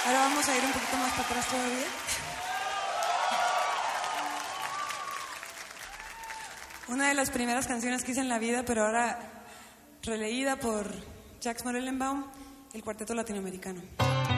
Ahora vamos a ir un poquito más para atrás todavía. Una de las primeras canciones que hice en la vida, pero ahora releída por Jacques Morellenbaum, el Cuarteto Latinoamericano.